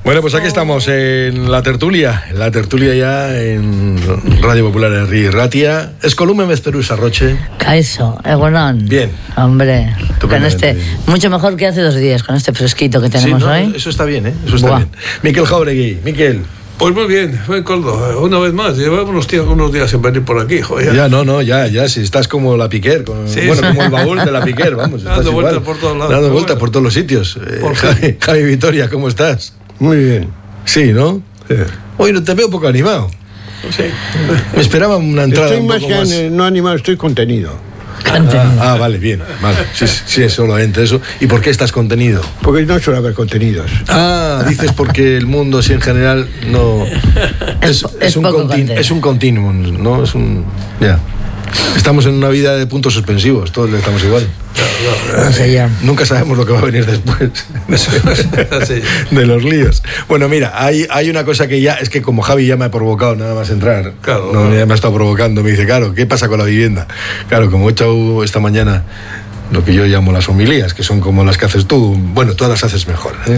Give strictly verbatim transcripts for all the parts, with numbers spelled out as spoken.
Bueno, pues aquí estamos en la tertulia, en la tertulia ya en Radio Popular Herri Ratia. Escolume Mezperusa Roche. Caeso, Egunon. Bien. Hombre, con este, bien. Mucho mejor que hace dos días, con este fresquito que tenemos sí, no, hoy. Eso está bien, ¿eh? Eso está Buah. bien. Miquel Jauregui, Miquel. Pues muy bien, buen coldo. Una vez más, llevamos unos días, unos días sin venir por aquí, joder. Ya, no, no, ya, ya, si estás como la Piquer, con, Sí, bueno, sí. como el baúl de la Piquer, vamos. Dando igual, vueltas por todos lados. Dando Pero vueltas bueno. por todos los sitios. Eh, Por Javi, Javi Vitoria, ¿cómo estás? Muy bien. Sí, ¿no? Sí. Hoy no te veo poco animado. Sí. Me esperaba una entrada Estoy un más poco que más... en- no animado, estoy contenido. Contenido. Ah, vale, bien, vale. Sí, sí, es solamente eso. ¿Y por qué estás contenido? Porque no suele haber contenidos. Ah, dices porque el mundo así en general no... Es, Es- es es un, poco contin- contenido. es un continuum, ¿no? Es un... Ya. Estamos en una vida de puntos suspensivos, todos le estamos igual. No sé yo. Nunca sabemos lo que va a venir después Así. de los líos. Bueno, mira, hay, hay una cosa que ya... Es que como Javi ya me ha provocado nada más entrar. Claro. No, ya me ha estado provocando. Me dice, claro, ¿qué pasa con la vivienda? Claro, como he hecho esta mañana lo que yo llamo las homilías, que son como las que haces tú. Bueno, todas las haces mejor, ¿eh?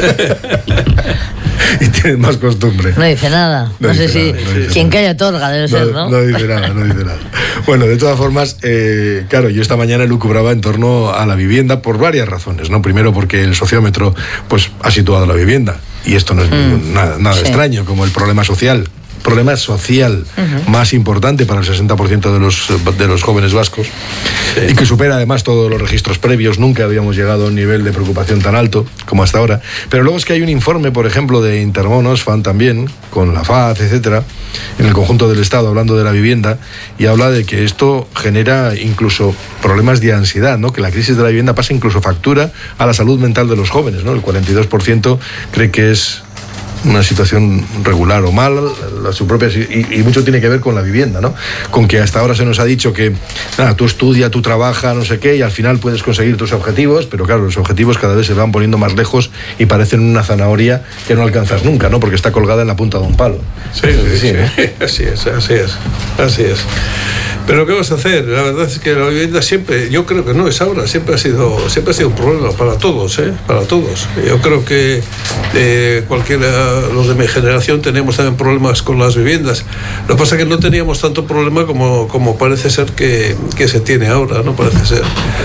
Y tienes más costumbre. No dice nada. No No, sé dice si nada, no dice quien nada. calla otorga, debe ser, ¿no? No dice nada, no dice nada. Bueno, de todas formas, eh, claro, yo esta mañana lucubraba en torno a la vivienda por varias razones, ¿no? Primero porque el sociómetro pues ha situado la vivienda, y esto no es ningún- nada, nada sí. extraño, como el problema social. Problema social más importante para el sesenta por ciento de los, de los jóvenes vascos, y que supera además todos los registros previos. Nunca habíamos llegado a un nivel de preocupación tan alto como hasta ahora. Pero luego es que hay un informe, por ejemplo, de Intermon Oxfam también, con la F A Z, etcétera, en el conjunto del Estado, hablando de la vivienda, y habla de que esto genera incluso problemas de ansiedad, ¿no? Que la crisis de la vivienda pasa incluso factura a la salud mental de los jóvenes, ¿no? El cuarenta y dos por ciento cree que es una situación regular o mal, la, su propia, y, y mucho tiene que ver con la vivienda, ¿no? Con que hasta ahora se nos ha dicho que nada, tú estudia, tú trabaja, no sé qué, y al final puedes conseguir tus objetivos, pero claro, los objetivos cada vez se van poniendo más lejos y parecen una zanahoria que no alcanzas nunca, ¿no? Porque está colgada en la punta de un palo. Sí, sí, sí, así es, así es, así es. Pero ¿qué vas a hacer? La verdad es que la vivienda siempre, yo creo que no es ahora, siempre ha sido, siempre ha sido un problema para todos, ¿eh? Para todos. Yo creo que eh, cualquiera, los de mi generación, tenemos también problemas con las viviendas. Lo que pasa es que no teníamos tanto problema como, como parece ser que, que se tiene ahora, ¿no? Parece ser.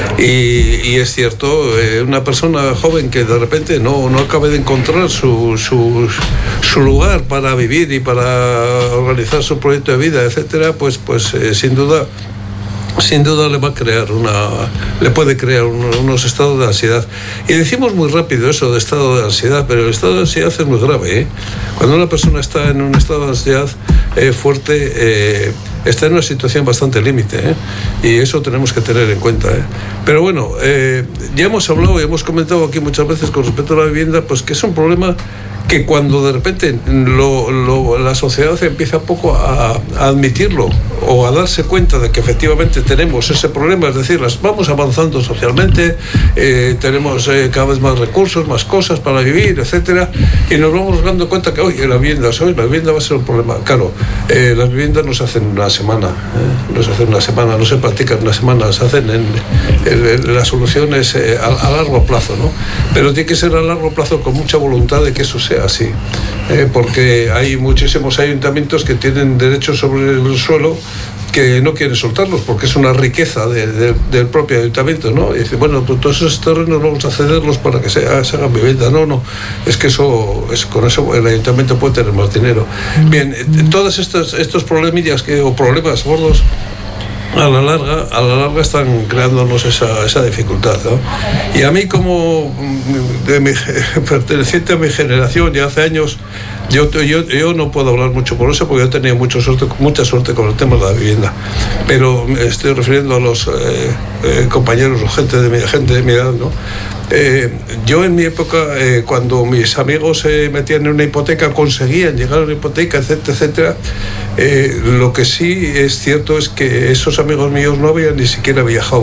Y, y es cierto, eh, una persona joven que de repente no, no acabe de encontrar su, su, su lugar para vivir y para organizar su proyecto de vida, etcétera, pues, pues eh, sin duda sin duda le va a crear una le puede crear un, unos estados de ansiedad. Y decimos muy rápido eso de estado de ansiedad, pero el estado de ansiedad es muy grave, ¿eh? Cuando una persona está en un estado de ansiedad eh, fuerte, eh, está en una situación bastante límite, ¿eh? Y eso tenemos que tener en cuenta, ¿eh? Pero bueno, eh, ya hemos hablado y hemos comentado aquí muchas veces con respecto a la vivienda, pues que es un problema que cuando de repente lo, lo, la sociedad empieza poco a, a admitirlo o a darse cuenta de que efectivamente tenemos ese problema, es decir, las, vamos avanzando socialmente, eh, tenemos eh, cada vez más recursos, más cosas para vivir, etcétera, y nos vamos dando cuenta que oye, la vivienda, ¿sabes? La vivienda va a ser un problema. Claro, eh, las viviendas no se hacen una semana, ¿eh? no se hacen una semana, no se practican una semana, se hacen en, en, en la solución es eh, a, a largo plazo, ¿no? Pero tiene que ser a largo plazo con mucha voluntad de que eso sea así, eh, porque hay muchísimos ayuntamientos que tienen derechos sobre el suelo que no quieren soltarlos porque es una riqueza de, de, del propio ayuntamiento, ¿no? Y dice, bueno, pues todos esos terrenos vamos a cederlos para que se, se hagan vivienda. No, no, es que eso, es, con eso el ayuntamiento puede tener más dinero. Bien, todos estos, estos problemillas que, o problemas gordos, a la larga, a la larga están creándonos esa, esa dificultad, ¿no? Y a mí, como de mi, perteneciente a mi generación, ya hace años, yo, yo, yo no puedo hablar mucho por eso, porque yo he tenido mucho suerte, mucha suerte con el tema de la vivienda. Pero me estoy refiriendo a los eh, eh, compañeros o gente de mi, gente de mi edad, ¿no? Eh, yo en mi época, eh, cuando mis amigos se metían en una hipoteca, conseguían llegar a una hipoteca, etcétera, etcétera, eh, lo que sí es cierto es que esos amigos míos no habían ni siquiera viajado